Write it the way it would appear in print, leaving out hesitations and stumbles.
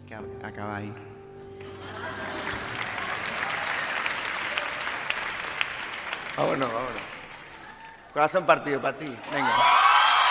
que acaba ahí. Vámonos. Corazón partido para ti. Venga.